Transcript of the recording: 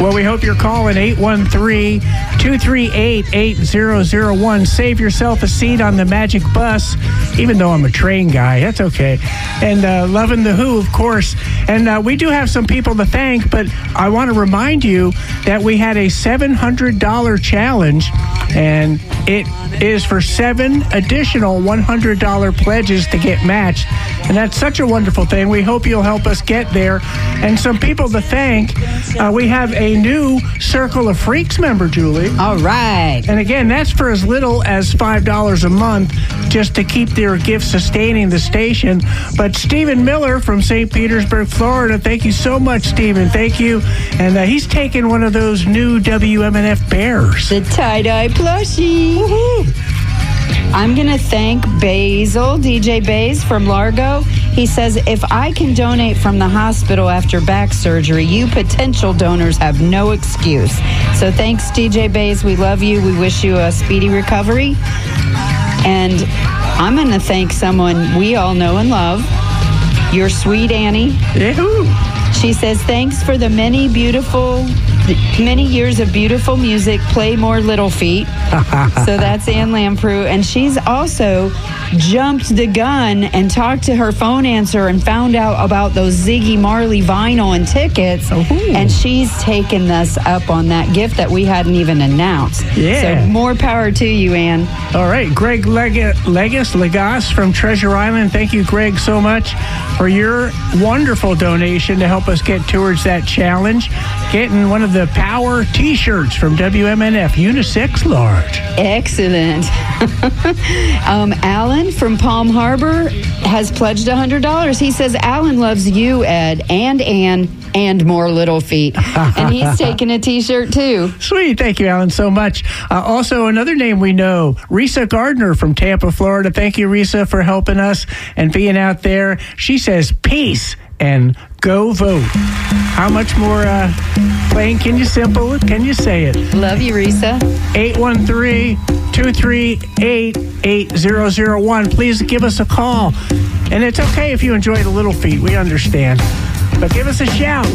Well, we hope you're calling 813-238-8001. Save yourself a seat on the Magic Bus, even though I'm a train guy. That's okay. And loving the Who, of course. And we do have some people to thank, but I want to remind you that we had a $700 challenge, and it is for 7 additional $100 pledges to get matched. And that's such a wonderful thing. We hope you'll help us get there. And some people to thank. We have a new Circle of Freaks member, Julie. All right. And again, that's for as little as $5 a month just to keep their gift sustaining the station. But Stephen Miller from St. Petersburg, Florida, thank you so much, Stephen. Thank you. And he's taken one of those new WMNF bears. The tie-dye plushie. Woohoo! I'm going to thank Basil, DJ Bays from Largo. He says, if I can donate from the hospital after back surgery, you potential donors have no excuse. So thanks, DJ Bays. We love you. We wish you a speedy recovery. And I'm going to thank someone we all know and love, your sweet Annie. Yahoo! She says, thanks for the many years of beautiful music. Play more Little Feat. So that's Ann Lamprou. And she's also jumped the gun and talked to her phone answer and found out about those Ziggy Marley vinyl and tickets. Ooh. And she's taken us up on that gift that we hadn't even announced. Yeah. So more power to you, Ann. All right, Greg Legas from Treasure Island. Thank you, Greg, so much for your wonderful donation to help us get towards that challenge. Getting one of the Power T-shirts from WMNF, unisex large. Excellent. Alan from Palm Harbor has pledged $100. He says, Alan loves you, Ed, and Ann, and more Little Feet. And he's taking a T-shirt, too. Sweet. Thank you, Alan, so much. Also, another name we know, Risa Gardner from Tampa, Florida. Thank you, Risa, for helping us and being out there. She says, peace and go vote. How much more plain can you simple it? Can you say it? Love you, Risa. 813-238-8001. Please give us a call. And it's okay if you enjoy the Little Feat. We understand. But give us a shout.